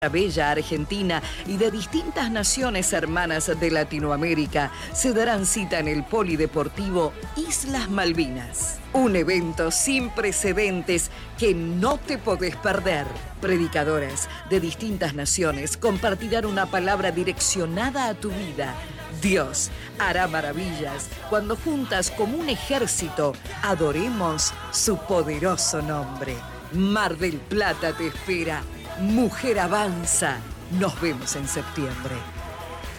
La bella Argentina y de distintas naciones hermanas de Latinoamérica se darán cita en el Polideportivo Islas Malvinas. Un evento sin precedentes que no te podés perder. Predicadoras de distintas naciones compartirán una palabra direccionada a tu vida. Dios hará maravillas cuando juntas como un ejército adoremos su poderoso nombre. Mar del Plata te espera. Mujer Avanza. Nos vemos en septiembre.